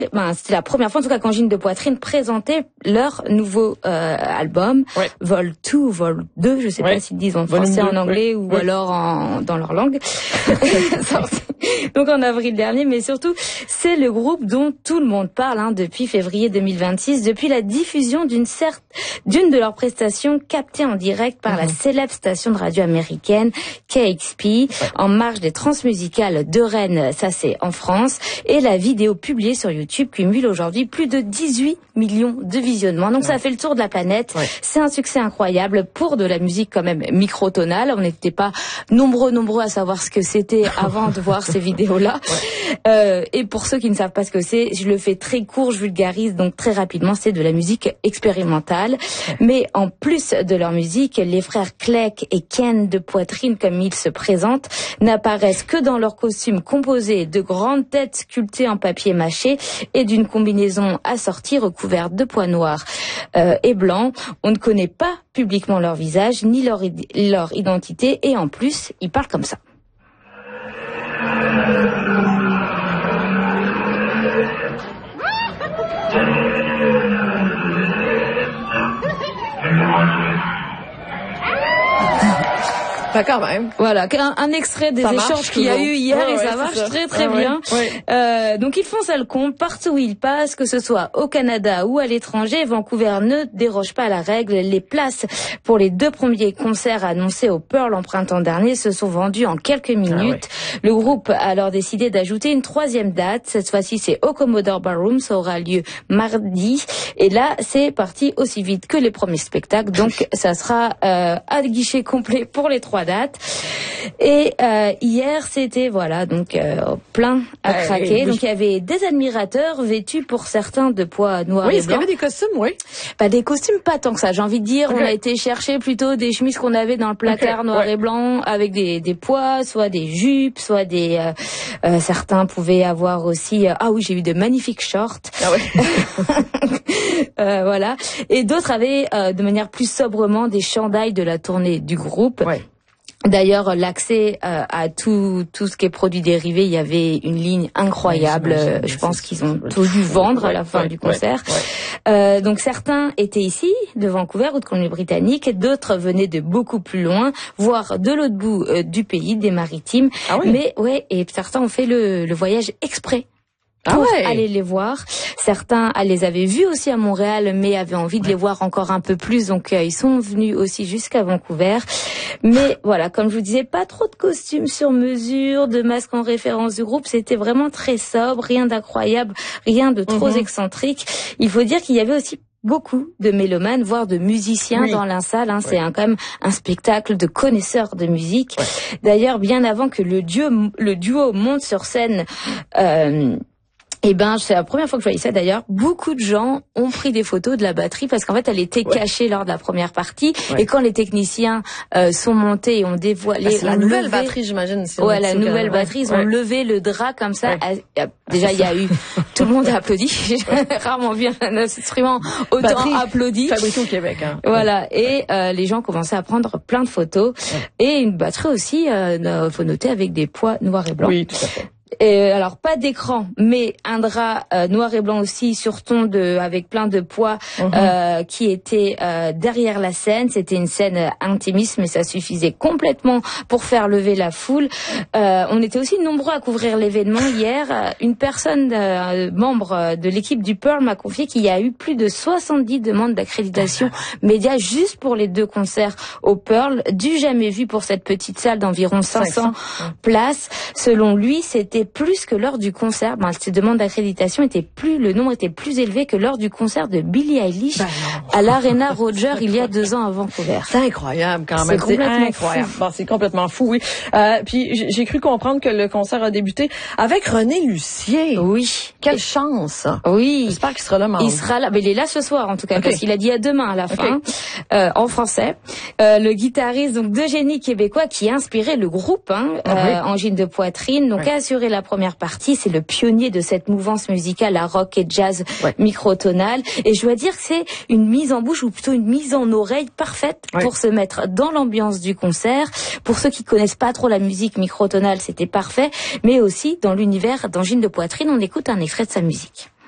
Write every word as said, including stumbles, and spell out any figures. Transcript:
Ben, c'était la première fois, en tout cas, qu'Angine de Poitrine présentait leur nouveau euh, album, ouais. Vol deux ou Vol deux, je sais ouais. pas s'ils disent en français, en anglais, oui. ou ouais. alors en, dans leur langue. Donc en avril dernier, mais surtout, c'est le groupe dont tout le monde parle hein, depuis février deux mille vingt-six, depuis la diffusion d'une certes, d'une de leurs prestations captées en direct par mmh. la célèbre station de radio américaine K X P, ouais. en marge des transmusicales de Rennes, ça c'est en France, et la vidéo publiée sur YouTube cumule aujourd'hui plus de dix-huit millions de visionnements. Donc ouais. ça fait le tour de la planète. Ouais. C'est un succès incroyable pour de la musique quand même microtonale. On n'était pas nombreux nombreux à savoir ce que c'était avant de voir ces vidéos-là. Ouais. Euh, et pour ceux qui ne savent pas ce que c'est, je le fais très court, je vulgarise donc très rapidement. C'est de la musique expérimentale. Ouais. Mais en plus de leur musique, les frères Clegg et Ken de Poitrine, comme ils se présentent, n'apparaissent que dans leurs costumes composés de grandes têtes sculptées en papier mâché et d'une combinaison assortie recouverte de pois noirs euh, et blancs. On ne connaît pas publiquement leur visage ni leur, leur identité et en plus, ils parlent comme ça. Pas quand même. Voilà, un, un extrait des ça échanges qu'il y a eu hier ouais, et ouais, ça marche ça. très très ah, bien. Ouais, ouais. Euh, donc ils font ça le compte partout où ils passent, que ce soit au Canada ou à l'étranger. Vancouver ne déroge pas à la règle. Les places pour les deux premiers concerts annoncés au Pearl en printemps dernier se sont vendues en quelques minutes. Ah, ouais. Le groupe a alors décidé d'ajouter une troisième date. Cette fois-ci, c'est au Commodore Ballroom. Ça aura lieu mardi. Et là, c'est parti aussi vite que les premiers spectacles. Donc ça sera euh, à guichet complet pour les trois dates. Et euh, hier, c'était voilà donc euh, plein à euh, craquer. Donc il y avait des admirateurs vêtus pour certains de pois noirs oui, et blancs. Oui, est-ce qu'il y avait des costumes, oui. Pas des costumes, pas tant que ça. J'ai envie de dire, okay. on a été chercher plutôt des chemises qu'on avait dans le placard okay. noir ouais. et blanc avec des des pois, soit des jupes, soit des euh, euh, certains pouvaient avoir aussi. Euh, ah oui, j'ai eu de magnifiques shorts. Ah ouais. euh, voilà. Et d'autres avaient euh, de manière plus sobrement des chandails de la tournée du groupe. Ouais. D'ailleurs, l'accès euh, à tout tout ce qui est produits dérivés, il y avait une ligne incroyable. Ouais, je pense qu'ils ont tout dû vendre à la fin ouais, du concert. Ouais, ouais. Euh, donc certains étaient ici, de Vancouver ou de Colombie-Britannique, d'autres venaient de beaucoup plus loin, voire de l'autre bout euh, du pays, des Maritimes. Ah oui. Mais ouais, et certains ont fait le, le voyage exprès. Pour ah ouais. aller les voir. Certains les avaient vus aussi à Montréal, mais avaient envie de ouais. les voir encore un peu plus, donc euh, ils sont venus aussi jusqu'à Vancouver. Mais voilà, comme je vous disais, pas trop de costumes sur mesure, de masques en référence du groupe, c'était vraiment très sobre, rien d'incroyable, rien de trop mm-hmm. excentrique. Il faut dire qu'il y avait aussi beaucoup de mélomanes, voire de musiciens oui. dans la salle. Hein. Oui. C'est un, quand même un spectacle de connaisseurs de musique. Oui. D'ailleurs, bien avant que le duo, le duo monte sur scène, euh, Eh ben, c'est la première fois que je voyais ça d'ailleurs. Beaucoup de gens ont pris des photos de la batterie parce qu'en fait, elle était ouais. cachée lors de la première partie. Ouais. Et quand les techniciens euh, sont montés et ont dévoilé, ah, c'est la nouvelle levé, batterie, j'imagine. Ouais, la nouvelle batterie, ils ouais. ont levé le drap comme ça. Ouais. Déjà, il y a eu tout le monde a applaudi. J'ai rarement vu un instrument autant batterie applaudi. Fabriqué au Québec. Hein. Voilà. Et euh, les gens commençaient à prendre plein de photos ouais. et une batterie aussi. Euh, faut noter avec des pois noirs et blancs. Oui, tout à fait. Et alors pas d'écran, mais un drap euh, noir et blanc aussi sur ton de avec plein de pois mmh. euh, qui était euh, derrière la scène. C'était une scène intimiste, mais ça suffisait complètement pour faire lever la foule. Euh, on était aussi nombreux à couvrir l'événement hier. Une personne euh, membre de l'équipe du Pearl m'a confié qu'il y a eu plus de soixante-dix demandes d'accréditation médias juste pour les deux concerts au Pearl, du jamais vu pour cette petite salle d'environ cinq cents places. Selon lui, c'était plus que lors du concert. Ben, ces demandes d'accréditation étaient plus, le nombre était plus élevé que lors du concert de Billie Eilish ben à l'Arena Roger il y a deux ans à Vancouver. C'est incroyable quand même. C'est complètement incroyable. Bon, c'est complètement fou, oui. Euh, puis j'ai cru comprendre que le concert a débuté avec René Lucier. Oui. Quelle chance. Oui. J'espère qu'il sera là mardi. Il sera là. Mais il est là ce soir en tout cas, okay. parce qu'il a dit à demain à la fin, okay. euh, en français. Euh, le guitariste donc d'Eugénie québécois qui a inspiré le groupe, hein, ah, euh, oui. Angine de Poitrine, donc oui. a assuré la première partie. C'est le pionnier de cette mouvance musicale à rock et jazz ouais. microtonale. Et je dois dire que c'est une mise en bouche ou plutôt une mise en oreille parfaite ouais. pour se mettre dans l'ambiance du concert. Pour ceux qui connaissent pas trop la musique microtonale, c'était parfait. Mais aussi dans l'univers d'Angine de Poitrine, on écoute un extrait de sa musique.